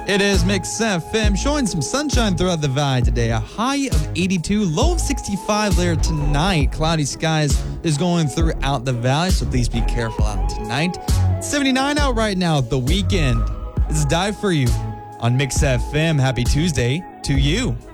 It is Mix FM, showing some sunshine throughout the valley today. A high of 82, low of 65 later tonight. Cloudy skies is going throughout the valley, so please be careful out tonight. 79 out right now, the weekend. This is Dive for You on Mix FM. Happy Tuesday to you.